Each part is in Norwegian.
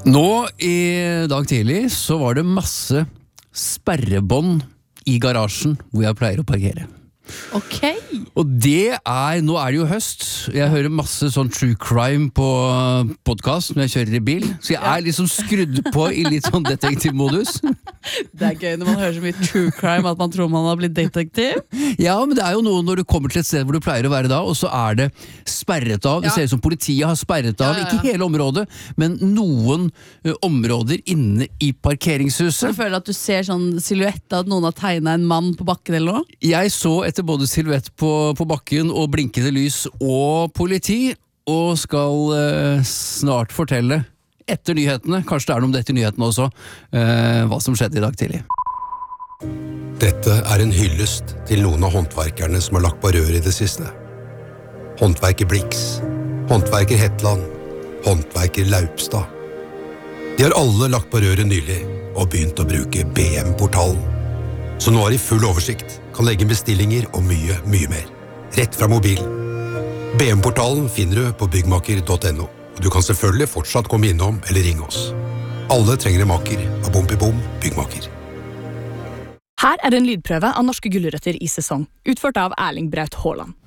Nå i dag tidlig så var det masse sperrebånd i garasjen hvor jeg pleier å parkere. Ok. Og nå er det jo høst. Jeg hører masse sånn true crime på podcast når jeg kjører i bil. Så jeg er liksom skrudd på i litt sånn detektivmodus. Det gøy når man hører så mye true crime at man tror man har blitt detektiv. Ja, men det er jo noe når du kommer til et sted hvor du pleier å være da, og så er det sperret av. Det ser ut som politiet har sperret av, ikke hele området, men noen områder inne i parkeringshuset. Du føler at du ser sånn silhuett av at noen har tegnet en mann på bakken eller noe? Jeg så etter både silhuett på bakken og blinkende lys og politi, og skal snart fortelle etter nyhetene, kanskje det er noe om dette i nyhetene også, hva som skjedde i dag tidlig. Dette er en hyllest til noen av håndverkerne som har lagt på rør i det siste. Håndverker Blix, håndverker Hetland, håndverker Laupstad. De har alle lagt på røret nylig og begynt å bruke BM-portalen. Så nå har de full oversikt, kan legge bestillinger og mye, mye mer. Rett fra mobilen. BM-portalen finner du på byggmaker.no, og du kan selvfølgelig fortsatt komme innom eller ringe oss. Alle trenger en maker av Bompibom Byggmaker. Her er en lydprøve av norske gulrøtter i sesong, utført av Erling Braut Haaland.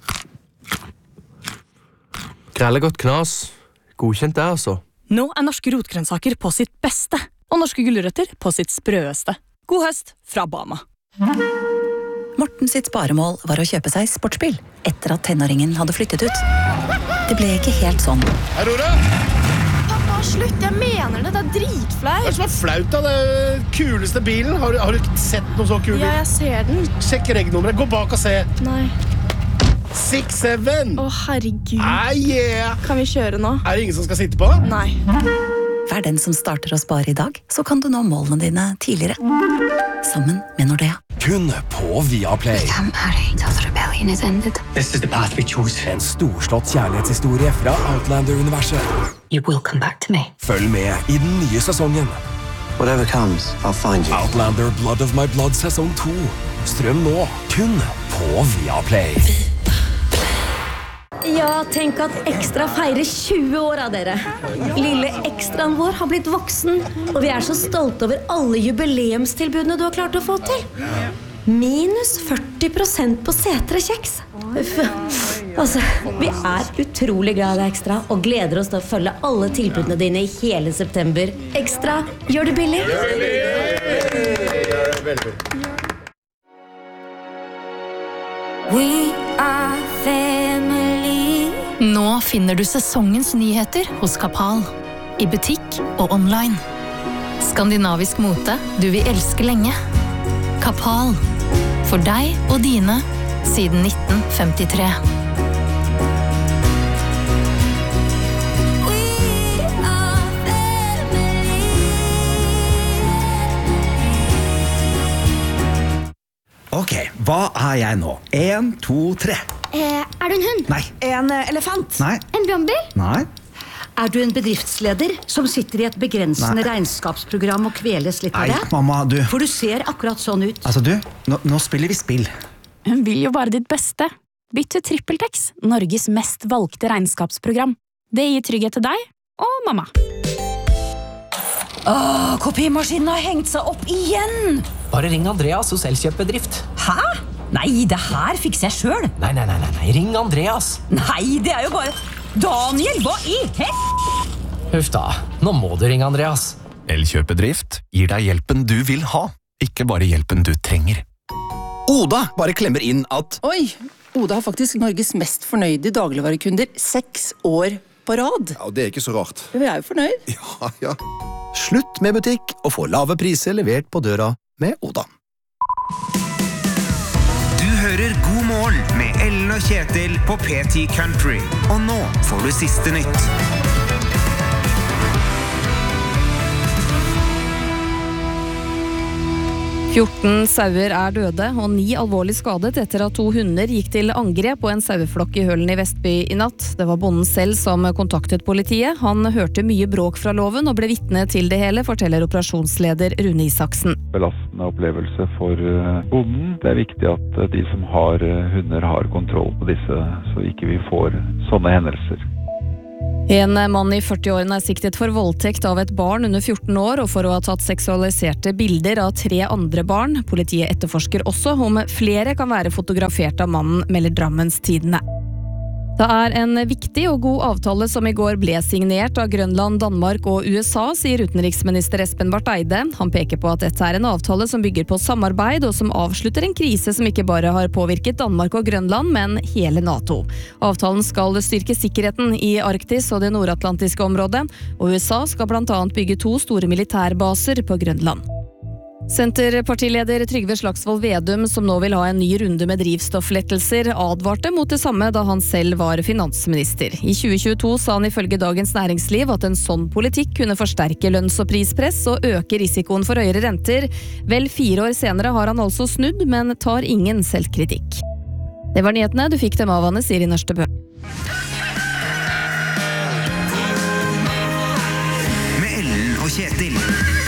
Grellegodt knas. Godkjent det, altså. Nå er norske rotgrønnsaker på sitt beste, og norske gulrøtter på sitt sprøeste. God høst fra Bama. Morten sitt sparemål var å kjøpe seg sportsbil etter at tenåringen hadde flyttet ut. Det ble ikke helt sånn. Hei, Rora! Pappa, slutt, jeg mener det, det er dritflaut. Hva er det som er flaut da? Det er kuleste bilen. Har du ikke sett noe så kul bil? Ja, jeg ser den. Sjekk regnummeret, gå bak og se. Nei. 6-7! Å, herregud. Yeah. Kan vi kjøre nå? Er det ingen som skal sitte på? Nei. Vær den som starter å spare i dag, så kan du nå målene dine tidligere. Sammen med Nordea. Kun på Viaplay. This is the path we chose. En storslått kjærlighetshistorie fra Outlander-universet. You will come back to me. Følg med i den nye sesongen. Whatever comes, I'll find you. Outlander Blood of My Blood sesong 2. Strøm nå, kun på Viaplay. Ja, tenk at Ekstra feirer 20 år av dere. Lille ekstraen vår har blitt voksen, og vi er så stolte over alle jubileumstilbudene du har klart å få til. Minus 40% på setre kjeks. Altså, vi er utrolig glad i deg, Ekstra, og gleder oss til å følge alle tilbudene dine i hele september. Ekstra, gjør det billig. We are family. Nå finner du sesongens nyheter hos Kapal. I butikk og online. Skandinavisk mote du vil elske lenge. Kapal. For deg og dine siden 1953. Ok, hva er jeg nå? 1, 2, 3. Er du en hund? Nei. En elefant? Nei. En brannbil? Nei. Er du en bedriftsleder som sitter i et begrensende regnskapsprogram og kveles litt av det? Nei, mamma, du. For du ser akkurat sånn ut. Altså, du, nå spiller vi spill. Hun vil jo bare ditt beste. Bytt til TrippelTex, Norges mest valgte regnskapsprogram. Det gir trygghet til deg og mamma. Kopimaskinen har hengt seg opp igjen! Bare ring Andreas hos Elkjøp-bedrift. Hæ? Nei, det her fikser jeg selv. Nei, ring Andreas. Nei, det er jo bare... Daniel, hva i Huff da, nå må du ringe Andreas. Elkjøp-bedrift gir deg hjelpen du vil ha, ikke bare hjelpen du trenger. Oda bare klemmer inn at... Oi, Oda har faktisk Norges mest fornøyde dagligvarekunder 6 år på rad. Ja, det er ikke så rart. Vi er jo fornøyd. Ja. Slutt med butikk og få lave priser levert på døra med Oda. Du hører God morgen med Ellen og Kjetil på PT Country. Og nå får du siste nytt. 14 sauer er døde, og 9 alvorlig skadet etter at 2 hunder gikk til angrep på en saueflokk i Hølen i Vestby i natt. Det var bonden selv som kontaktet politiet. Han hørte mye bråk fra låven og ble vitne til det hele, forteller operasjonsleder Rune Isaksen. Belastende opplevelse for bonden. Det er viktig at de som har hunder har kontroll på disse, så ikke vi får sånne hendelser. En mann i 40-årene siktet for voldtekt av et barn under 14 år og for å ha tatt seksualiserte bilder av 3 andre barn. Politiet etterforsker også om flere kan være fotografert av mannen, melder Drammens Tidende. Det en viktig og god avtale som i går ble signert av Grønland, Danmark og USA, sier utenriksminister Espen Barth Eide. Han peker på at dette en avtale som bygger på samarbeid og som avslutter en krise som ikke bare har påvirket Danmark og Grønland, men hele NATO. Avtalen skal styrke sikkerheten i Arktis og det nordatlantiske området, og USA skal blant annet bygge 2 store militærbaser på Grønland. Senterpartileder Trygve Slagsvold Vedum, som nå vil ha en ny runde med drivstofflettelser, advarte mot det samme da han selv var finansminister. I 2022 sa han ifølge Dagens Næringsliv at en sånn politikk kunne forsterke lønns- og prispress og øke risikoen for høyere renter. Vel 4 år senere har han altså snudd, men tar ingen selvkritikk. Det var nyhetene, du fikk dem av Anne Siri Nørstebø. Med Ellen og Kjetil.